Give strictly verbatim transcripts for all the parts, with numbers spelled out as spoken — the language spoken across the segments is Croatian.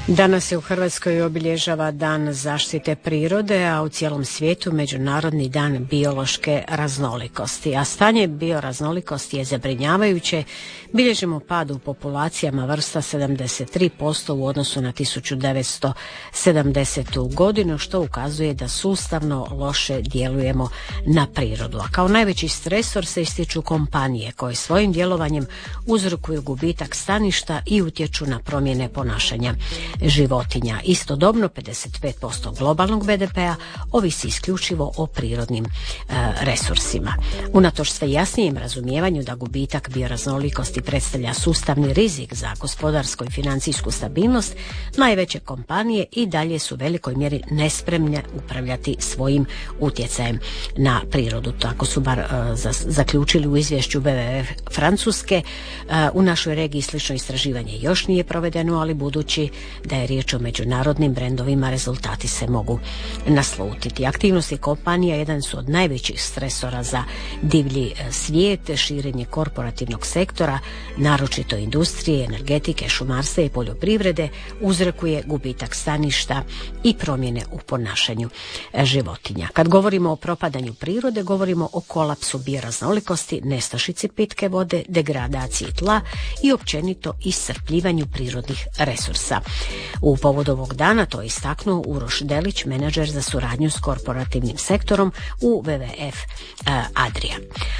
Danas se u Hrvatskoj obilježava Dan zaštite prirode, a u cijelom svijetu Međunarodni dan biološke raznolikosti. A stanje bioraznolikosti je zabrinjavajuće. Bilježimo pad u populacijama vrsta sedamdeset tri posto u odnosu na tisuću devetsto sedamdesetu godinu, što ukazuje da sustavno loše djelujemo na prirodu. A kao najveći stresor se ističu kompanije koje svojim djelovanjem uzrokuju gubitak staništa i utječu na promjene ponašanja životinja. Istodobno pedeset pet posto globalnog be de pea ovisi isključivo o prirodnim e, resursima. Unatoč sve jasnijem razumijevanju da gubitak bioraznolikosti predstavlja sustavni rizik za gospodarsku i financijsku stabilnost, najveće kompanije i dalje su u velikoj mjeri nespremne upravljati svojim utjecajem na prirodu. Tako su bar e, za, zaključili u izvješću ve ve ef Francuske. E, u našoj regiji slično istraživanje još nije provedeno, ali budući da je riječ o međunarodnim brendovima, rezultati se mogu naslutiti. Aktivnosti kompanija jedan su od najvećih stresora za divlji svijet. Širenje korporativnog sektora, naročito industrije, energetike, šumarstva i poljoprivrede, uzrokuje gubitak staništa i promjene u ponašanju životinja. Kad govorimo o propadanju prirode, govorimo o kolapsu bioraznolikosti, nestašici pitke vode, degradaciji tla i općenito iscrpljivanju prirodnih resursa. U povodu ovog dana to je istaknuo Uroš Delić, menadžer za suradnju s korporativnim sektorom u ve ve ef Adria.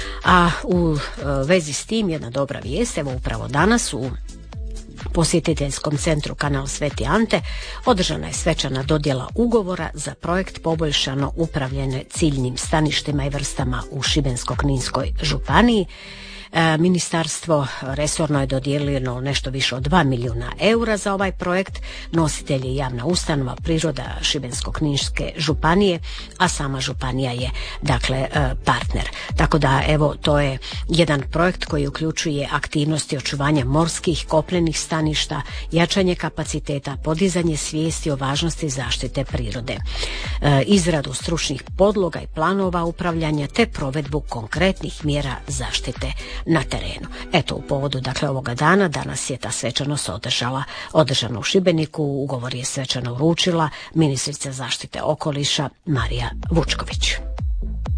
A u vezi s tim jedna dobra vijest, evo upravo danas u posjetiteljskom centru Kanal Sveti Ante održana je svečana dodjela ugovora za projekt poboljšano upravljanje ciljnim staništima i vrstama u Šibensko-kninskoj županiji. Ministarstvo resorno je dodijelilo nešto više od dva milijuna eura za ovaj projekt. Nositelj je javna ustanova Priroda Šibensko-kninske županije, a sama županija je dakle partner. Tako da evo to je jedan projekt koji uključuje aktivnosti očuvanja morskih, kopnenih staništa, jačanje kapaciteta, podizanje svijesti o važnosti zaštite prirode, izradu stručnih podloga i planova upravljanja te provedbu konkretnih mjera zaštite na terenu. Eto, u povodu dakle ovoga dana, danas je ta svečanost održala, održana u Šibeniku. Ugovor je svečano uručila ministrica zaštite okoliša Marija Vučković.